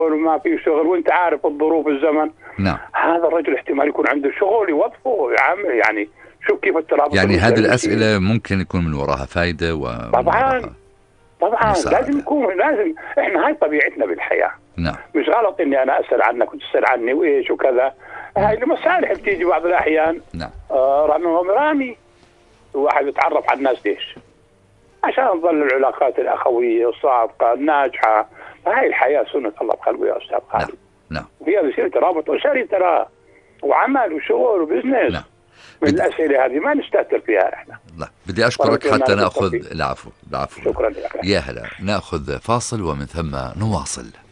وما في شغل، وانت عارف الظروف الزمن. نعم. هذا الرجل احتمال يكون عنده شغل يوظفه يعمل، يعني شوف كيف الترابط. يعني هذه الأسئلة ممكن يكون من وراها فائدة طبعا لازم يكون، لازم احنا هاي طبيعتنا بالحياة. نعم. مش غلط اني انا اسأل عنك وتسأل عني وايش وكذا. هاي المصالح بتيجي بعض الاحيان. نعم. رامي الواحد يتعرف على الناس ليش؟ عشان تظل العلاقات الأخوية الصادقة الناجحة. هاي الحياة سنة الله بقلبه يا أستاذ خالد. نعم. وفيها بيصير ترابط أسري ترى، وعمل وشغل وبزنس. نعم. من الأسئلة هذه ما نستهتر فيها احنا. لا، بدي أشكرك حتى نأخذ العفو. شكرا لك. يا هلا، نأخذ فاصل ومن ثم نواصل.